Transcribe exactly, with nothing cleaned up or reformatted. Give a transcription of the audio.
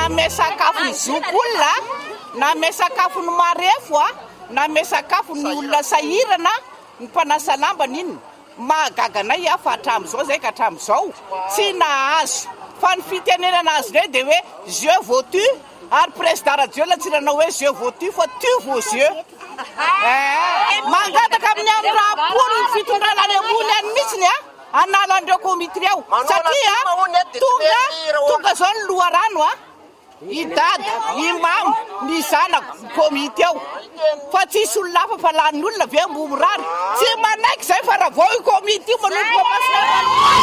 na mesakafo ny zokolona na mesakafo ny marefo a na mesakafo ny olona sahirana ny mpanasa lamba niny mahagaganay a fa hatramin'izao zay ka hatramin'izao tsy nahazo fa ny fitenenana azy re de hoe jeu votu ary président radio latsirana hoe jeu votu fa tu vos yeux mangataka amin'ny andrapolo ny fitondrana any ambony any mihitsiny a anala andreo komitry ao satria tonga tonga zao ny loharano a idady imamo ny zanako komity ao fa tsisy olona hafa fa lanin'olona ve mbomorary tsy manaiky zay fa raha vao i komity io manoloko masina